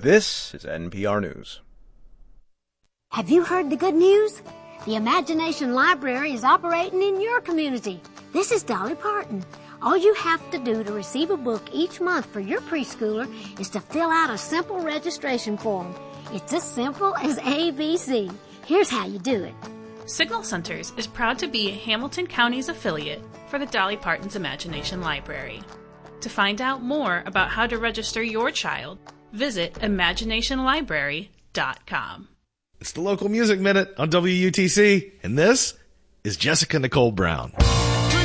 This is NPR News. Have you heard the good news? The Imagination Library is operating in your community. This is Dolly Parton. All you have to do to receive a book each month for your preschooler is to fill out a simple registration form. It's as simple as ABC. Here's how you do it. Signal Centers is proud to be Hamilton County's affiliate for the Dolly Parton's Imagination Library. To find out more about how to register your child, visit imaginationlibrary.com. It's the Local Music Minute on WUTC, and this is Jessica Nicole Brown.